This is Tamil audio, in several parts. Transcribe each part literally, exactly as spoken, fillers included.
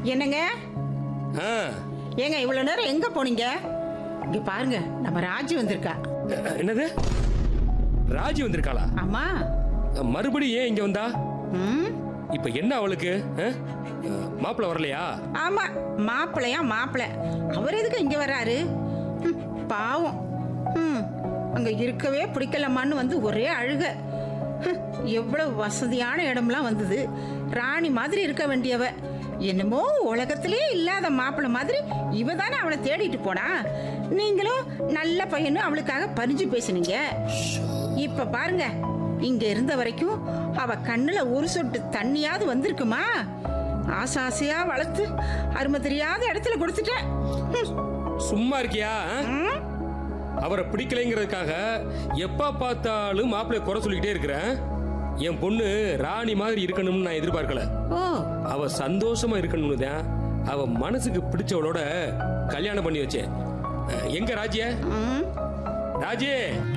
என்னங்க? ஏங்க இவ்வளவு நேரம் எங்க போனீங்க? இங்க பாருங்க, நம்ம ராஜி வந்திருக்கா. என்னது? ராஜி வந்திருக்காளா? ஆமா. மறுபடியும் ஏன் இங்க வந்தா? ம். இப்ப என்ன அவளுக்கு? மாப்பிள்ள வரலையா? ஆமா, மாப்பிள்ளையா மாப்பிள்ளை. அவர் எதுக்கு இங்க வராரு? ம், பாவம். ம், அங்க இருக்கவே பிடிக்கலமான்னு வந்து ஒரே அழுக. ஹம், எவ்வளவு வசதியான இடம்லாம் வந்தது. ராணி மாதிரி இருக்க வேண்டியவ என்னமோ உலகத்திலே இல்லாத மாப்பிள்ளை மாதிரி இவ தானே அவளை தேடிட்டு போனா. நீங்களும் நல்ல பையனும் அவளுக்காக பறிஞ்சு பேசுனீங்க. இப்ப பாருங்க, இங்க இருந்த வரைக்கும் அவ கண்ணுல ஒரு சொட்டு தண்ணியாவது வந்திருக்குமா? ஆசை ஆசையா வளர்த்து அருமை தெரியாத இடத்துல கொடுத்துட்டேன். சும்மா இருக்கியா? அவரை பிடிக்கலைங்கிறதுக்காக எப்ப பார்த்தாலும் மாப்பிள்ளை குறை சொல்லிக்கிட்டே இருக்கிறேன். என் பொண்ணு ராணி மாதிரி இருக்கணும்னு நான் எதிர்பார்க்கல. அவ சந்தோஷமா இருக்கணும்னு தான் அவ மனசுக்கு பிடிச்சவளோட கல்யாணம் பண்ணி வச்சேன். எங்க ராஜிய? ராஜி,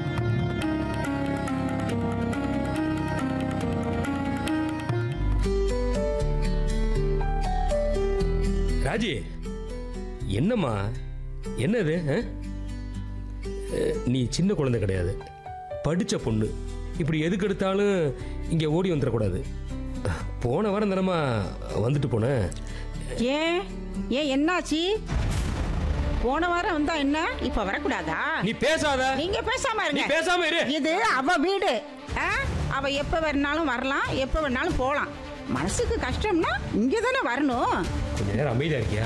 ராஜி, என்னம்மா? என்னது? நீ சின்ன குழந்தை கிடையாது, படிச்ச பொண்ணு. இப்படி எதுக்கு எடுத்தாலும் இங்க ஓடி வந்துடக்கூடாது. போன வாரம் தானமா வந்துட்டு போன. ஏன் ஏன் என்னாச்சு? போன வாரம் வந்தா என்ன, இப்ப வரக்கூடாதா? நீ பேசாத. நீங்க பேசாம இருங்க. நீ பேசாம இரு. இது அவ வீடு. அவ எப்ப வேணாலும் வரலாம், எப்ப வேணாலும் போலாம். மனசுக்கு கஷ்டம்னா இங்க தானே வரணும். கொஞ்ச நேரம் அமைதியா இருக்கியா?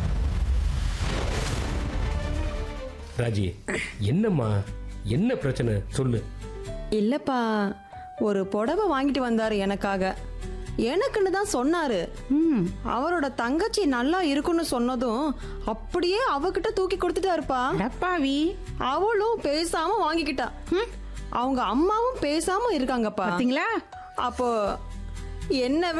ராஜி, என்னம்மா? என்ன பிரச்சனை சொல்லு. இல்லப்பா, ஒரு புடவை வாங்கிட்டு வந்தாரு எனக்காக. எனக்குன்னு தான் சொன்னாரு. அவரோட தங்கச்சி நல்லா இருக்குன்னு சொன்னதும் அப்படியே அவகிட்ட தூக்கி கொடுத்துட்டாருப்பா. டப்பாவி. அவளும் பேசாம வாங்கிக்கிட்டா. அவங்க அம்மாவும் பேசாம இருக்காங்கப்பா. பாத்தீங்களா? அப்போ என்ன